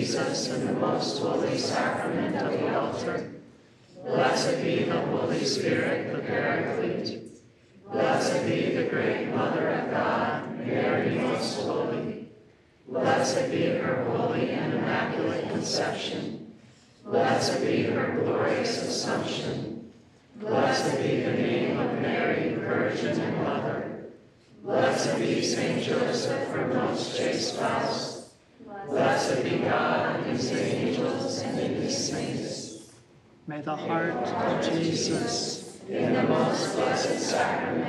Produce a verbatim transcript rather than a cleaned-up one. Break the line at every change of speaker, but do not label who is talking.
Jesus in the most holy sacrament of the altar. Blessed be the Holy Spirit, the Paraclete. Blessed be the great Mother of God, Mary most holy. Blessed be her holy and immaculate conception. Blessed be her glorious assumption. Blessed be the name of Mary, Virgin and Mother. Blessed be Saint Joseph, her most chaste spouse. Blessed be God and his angels and his saints.
May the heart of Jesus,
in the most blessed sacrament